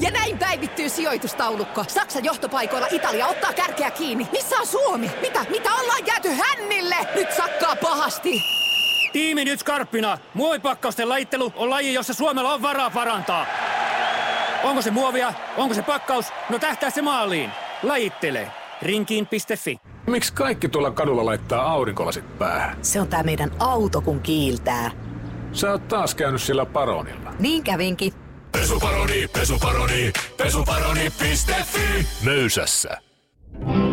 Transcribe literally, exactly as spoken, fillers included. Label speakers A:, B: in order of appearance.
A: Ja näin päivittyy sijoitustaulukko. Saksan johtopaikoilla Italia ottaa kärkeä kiinni. Missä on Suomi? Mitä? Mitä ollaan jääty hännille? Nyt sakkaa pahasti.
B: Tiimi nyt skarppina. Muovipakkausten lajittelu on laji, jossa Suomella on varaa parantaa. Onko se muovia? Onko se pakkaus? No tähtää se maaliin. Lajittele. Rinkiin piste fi.
C: Miksi kaikki tuolla kadulla laittaa aurinkolasit päähän?
A: Se on tää meidän auto, kun kiiltää.
C: Sä oot taas käynyt sillä Paronilla.
A: Niin kävinkin.
D: Pesuparoni, pesuparoni, pesuparoni piste fi. Möysässä.